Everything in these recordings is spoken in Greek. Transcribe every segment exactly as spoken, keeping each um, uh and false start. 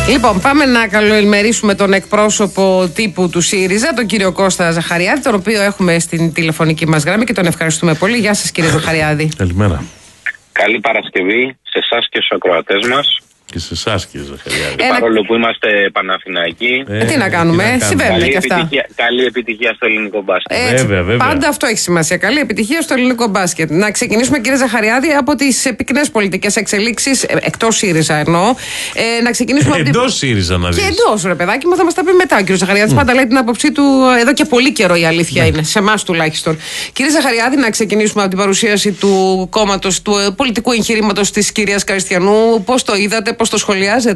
Λοιπόν, πάμε να καλοελμερίσουμε τον εκπρόσωπο τύπου του ΣΥΡΙΖΑ, τον κύριο Κώστα Ζαχαριάδη, τον οποίο έχουμε στην τηλεφωνική μας γραμμή και τον ευχαριστούμε πολύ. Γεια σας, κύριε Ζαχαριάδη. Καλημέρα. Καλή Παρασκευή σε εσάς και στους ακροατές μας. Και σε εσάς, κύριε Ζαχαριάδη. Και παρόλο που είμαστε Παναθηναϊκοί. Ε, τι να κάνουμε, συμβαίνουν και αυτά. Καλή επιτυχία στο ελληνικό μπάσκετ. Έτσι, βέβαια, βέβαια. Πάντα αυτό έχει σημασία. Καλή επιτυχία στο ελληνικό μπάσκετ. Να ξεκινήσουμε, κύριε Ζαχαριάδη, από τις πυκνές πολιτικές εξελίξεις, εκτός ΣΥΡΙΖΑ εννοώ. Ε, να ξεκινήσουμε από. Εντός ΣΥΡΙΖΑ να δεις. Και εντός, ρε παιδάκι μου, θα μας τα πει μετά. Ο κύριος Ζαχαριάδης mm. πάντα λέει την άποψή του εδώ και πολύ καιρό, η αλήθεια mm. είναι. Σε εμάς τουλάχιστον. Κύριε Ζαχαριάδη, να ξεκινήσουμε από την παρουσίαση του κόμματος, του πολιτικού εγχειρήματος της κυρίας Καριστιανού. Πώς το είδατε, πώς το σχολιάζετε?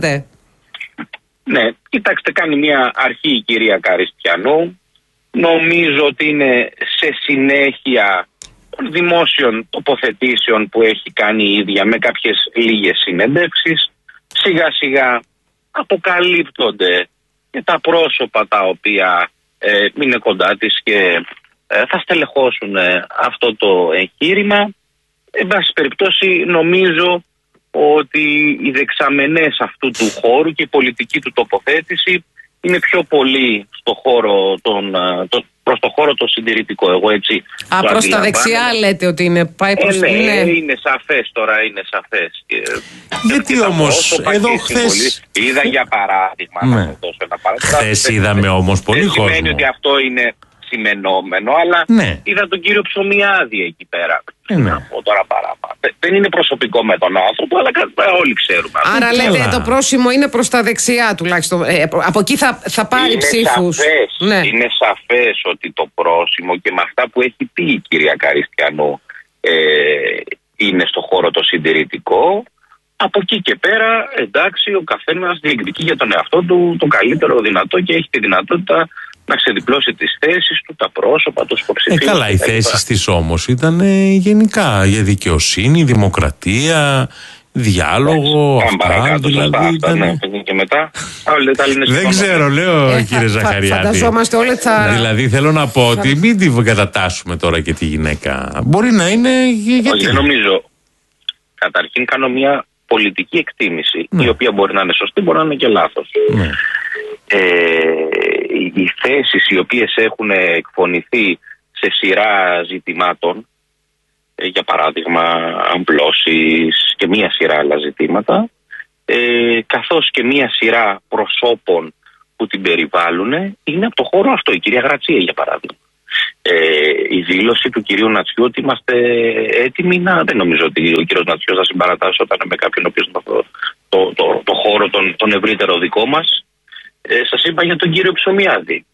Ναι, κοιτάξτε, κάνει μια αρχή η κυρία Καριστιανού. Νομίζω ότι είναι σε συνέχεια των δημόσιων τοποθετήσεων που έχει κάνει η ίδια με κάποιες λίγες συνεντεύξεις. Σιγά σιγά αποκαλύπτονται και τα πρόσωπα τα οποία ε, είναι κοντά της και ε, θα στελεχώσουν ε, αυτό το εγχείρημα. Εν πάση περιπτώσει, νομίζω ότι οι δεξαμενές αυτού του χώρου και η πολιτική του τοποθέτηση είναι πιο πολύ στο χώρο τον, το, προς το χώρο το συντηρητικό. Εγώ έτσι. Α, προς τα δεξιά λέτε ότι είναι. Πάει προς ε, ναι, είναι... είναι σαφές τώρα, είναι σαφές. Γιατί όμως, εδώ χθες. Είδα για παράδειγμα. Ναι. Να δώσω ένα παράδειγμα. Χθες είδαμε όμως πολύ κόσμο. Δεν σημαίνει ότι αυτό είναι σημενόμενο, αλλά ναι. είδα τον κύριο Ψωμιάδη εκεί πέρα. Ε, ναι. Να πω τώρα παράπάνω. Δεν είναι προσωπικό με τον άνθρωπο, αλλά όλοι ξέρουμε. Άρα Καλά. λέτε το πρόσημο είναι προς τα δεξιά τουλάχιστον. Ε, από εκεί θα, θα πάρει ψήφους. Ναι. Είναι σαφές ότι το πρόσημο και με αυτά που έχει πει η κυρία Καριστιανού ε, είναι στο χώρο το συντηρητικό. Από εκεί και πέρα, εντάξει, ο καθένας διεκδικεί για τον εαυτό του το καλύτερο δυνατό και έχει τη δυνατότητα να ξεδιπλώσει τις θέσεις του, τα πρόσωπα, τους υποψηφίους. Ε, καλά, οι θέσεις της όμως ήταν ε, γενικά για δικαιοσύνη, δημοκρατία, διάλογο, Έ, αυτά. παρακάτω, Δηλαδή αυτά, ήταν. Ναι, και μετά. Δεν ξέρω, λέω ε, κύριε φα, Ζαχαριάδη. Φανταζόμαστε όλοι θα. Δηλαδή θέλω να πω ότι μην την κατατάσσουμε τώρα και τη γυναίκα. Μπορεί να είναι. Γιατί... Όχι, δεν νομίζω. Καταρχήν κάνω μια πολιτική εκτίμηση, ναι. η οποία μπορεί να είναι σωστή, μπορεί να είναι και λάθος. Ναι. Ε, οι θέσεις οι οποίες έχουν εκφωνηθεί σε σειρά ζητημάτων, ε, για παράδειγμα αμπλώσεις και μία σειρά άλλα ζητήματα, ε, καθώς και μία σειρά προσώπων που την περιβάλλουν, είναι από το χώρο αυτό. Η κυρία Γρατσία, για παράδειγμα. Ε, η δήλωση του κυρίου Νατσιού ότι είμαστε έτοιμοι να. Δεν νομίζω ότι ο κύριος Νατσιός θα συμπαρατάσσονταν με κάποιον ο οποίος το, το, το, το χώρο τον, τον ευρύτερο δικό μας. Ε, σας είπα για τον κύριο Ψωμιάδη.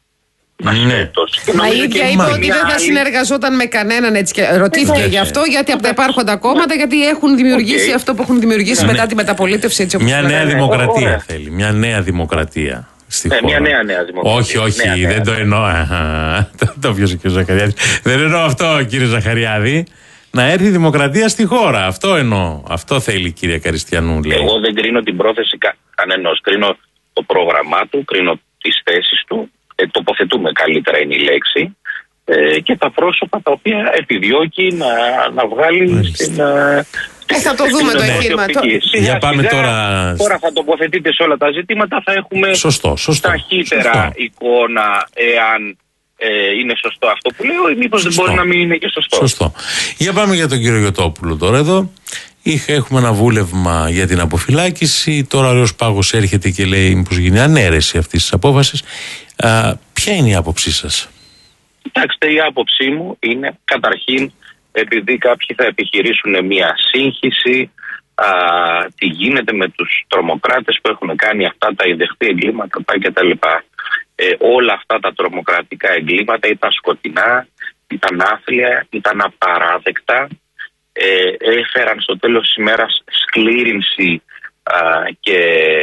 Ναι. Μα η ίδια είπε ότι δεν θα συνεργαζόταν με κανέναν, έτσι, και ρωτήθηκε ναι. γι' αυτό, γιατί από τα υπάρχοντα κόμματα, γιατί έχουν δημιουργήσει okay. αυτό που έχουν δημιουργήσει ναι. μετά τη μεταπολίτευση. Έτσι, μια νέα λέγανε. δημοκρατία Ωραία. θέλει. Μια νέα δημοκρατία. Στη ναι, χώρα. Μια νέα νέα δημοκρατία. Όχι, όχι, νέα, δεν νέα, το νέα. εννοώ. Το, το πιασε ο κύριος Ζαχαριάδης. Δεν εννοώ αυτό, κύριε Ζαχαριάδη. Να έρθει η δημοκρατία στη χώρα. Αυτό εννοώ. Αυτό θέλει η κυρία Καριστιανού. Λέει. Εγώ δεν κρίνω την πρόθεση κα, κανενός. Κρίνω το πρόγραμμά του, κρίνω τις θέσεις του. Ε, τοποθετούμε καλύτερα είναι η λέξη. Ε, και τα πρόσωπα τα οποία επιδιώκει να, να βγάλει στην. Ε, θα το δούμε το εγχείρημα. Για πάμε σιγά, τώρα. Τώρα θα τοποθετείτε σε όλα τα ζητήματα, θα έχουμε σωστό, σωστό, ταχύτερα σωστό. εικόνα εάν ε, είναι σωστό αυτό που λέω ή μήπως δεν μπορεί να μην είναι και σωστό. Σωστό. Για πάμε για τον κύριο Γιωτόπουλο τώρα εδώ. Είχα, έχουμε ένα βούλευμα για την αποφυλάκηση. Τώρα ο Αρέος Πάγος έρχεται και λέει μήπως γίνει ανέρεση αυτής της απόφασης. Α, ποια είναι η άποψή σας? Κοιτάξτε, η άποψή μου είναι καταρχήν επειδή κάποιοι θα επιχειρήσουν μια σύγχυση, α, τι γίνεται με τους τρομοκράτες που έχουν κάνει αυτά τα ιδεχτή εγκλήματα κτλ. Ε, όλα αυτά τα τρομοκρατικά εγκλήματα ήταν σκοτεινά, ήταν άθλια, ήταν απαράδεκτα, ε, έφεραν στο τέλος της ημέρας σκλήρινση α, και,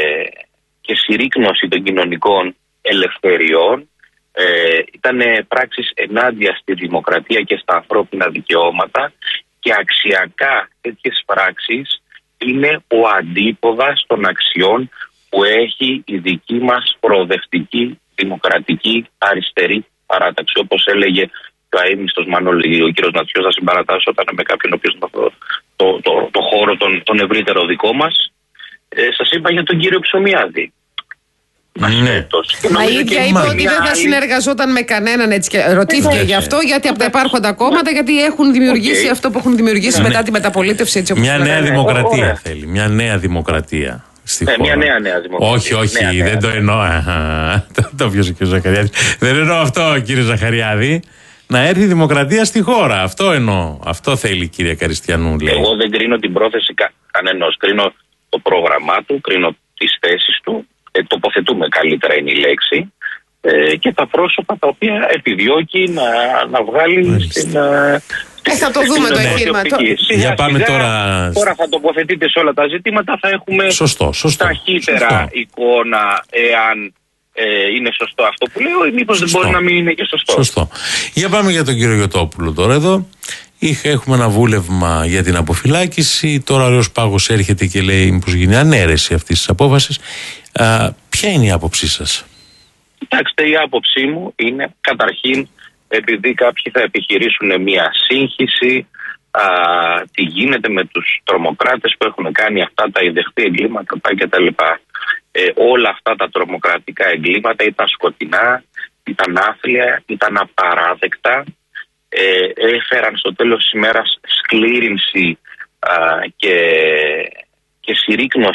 και συρρίκνωση των κοινωνικών ελευθεριών. Ε, ήταν πράξεις ενάντια στη δημοκρατία και στα ανθρώπινα δικαιώματα και αξιακά τέτοιες πράξεις είναι ο αντίποδας των αξιών που έχει η δική μας προοδευτική δημοκρατική αριστερή παράταξη. Όπως έλεγε ο αείμνηστος Μανώλη, ο κύριος Νατσιός θα συμπαρατάσσονταν με κάποιον ο οποίος το, το, το, το χώρο τον, τον ευρύτερο δικό μας. Ε, σας είπα για τον κύριο Ψωμιάδη. Ναι. Μα η ίδια είπε ότι δεν θα συνεργαζόταν με κανέναν, έτσι, και ρωτήθηκε ναι, γι' αυτό, γιατί από τα υπάρχοντα κόμματα, γιατί έχουν δημιουργήσει okay. αυτό που έχουν δημιουργήσει ναι. μετά τη μεταπολίτευση. Έτσι, μια νέα λένε. δημοκρατία Ωραία. θέλει. Μια νέα δημοκρατία. Στη ναι, χώρα. μια νέα νέα δημοκρατία. Όχι, όχι, νέα, δεν νέα, το νέα. εννοώ. Το, το πιασε ο κ. Ζαχαριάδη. Δεν εννοώ αυτό, κύριε Ζαχαριάδη. Να έρθει η δημοκρατία στη χώρα. Αυτό εννοώ. Αυτό θέλει η κυρία Καριστιανού. Λέει. Εγώ δεν κρίνω την πρόθεση κα, κανενός. Κρίνω το πρόγραμμά του, κρίνω τις θέσεις του. Ε, τοποθετούμε, καλύτερα είναι η λέξη. Ε, και τα πρόσωπα τα οποία επιδιώκει να, να βγάλει Μάλιστα. στην. Ε, Ε, θα το δούμε το εγχείρημα. Για πάμε σιγά, τώρα. Τώρα θα τοποθετείτε σε όλα τα ζητήματα, θα έχουμε Σωστό, σωστό, ταχύτερα σωστό. εικόνα εάν ε, είναι σωστό αυτό που λέω ή μήπως δεν μπορεί να μην είναι και σωστό. Σωστό. Για πάμε για τον κύριο Γιωτόπουλο τώρα εδώ. Είχα, έχουμε ένα βούλευμα για την αποφυλάκηση. Τώρα ο Αρέος Πάγος έρχεται και λέει μήπως γίνει ανέρεση αυτής της απόφασης. Α, ποια είναι η άποψή σας? Κοιτάξτε, η άποψή μου είναι καταρχήν επειδή κάποιοι θα επιχειρήσουν μια σύγχυση, α, τι γίνεται με τους τρομοκράτες που έχουν κάνει αυτά τα ιδεχτή εγκλήματα κτλ. Ε, όλα αυτά τα τρομοκρατικά εγκλήματα ήταν σκοτεινά, ήταν άθλια, ήταν απαράδεκτα, ε, έφεραν στο τέλος της ημέρας σκλήρινση α, και, και συρρίκνωση